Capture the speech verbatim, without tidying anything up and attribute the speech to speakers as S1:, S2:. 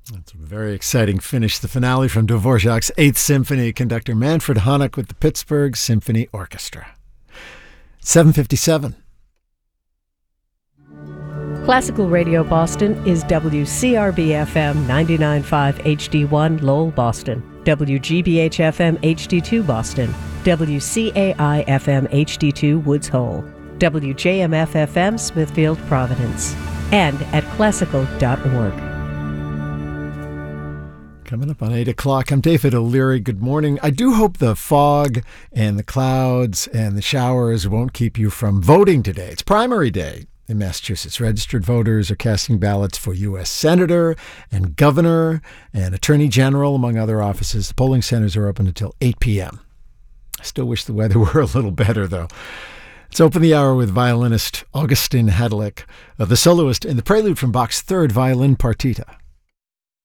S1: That's a very exciting finish. The finale from Dvorak's Eighth Symphony. Conductor Manfred Honeck with the Pittsburgh Symphony Orchestra. seven fifty-seven.
S2: Classical Radio Boston is W C R B F M ninety-nine point five H D one Lowell, Boston, W G B H F M H D two Boston, W C A I F M H D two Woods Hole, W J M F F M Smithfield, Providence, and at classical dot org.
S1: Coming up on eight o'clock, I'm David O'Leary. Good morning. I do hope the fog and the clouds and the showers won't keep you from voting today. It's primary day in Massachusetts. Registered voters are casting ballots for U S Senator and Governor and Attorney General, among other offices. The polling centers are open until eight p.m. I still wish the weather were a little better, though. Let's open the hour with violinist Augustin Hadlick, uh, the soloist in the prelude from Bach's Third Violin Partita.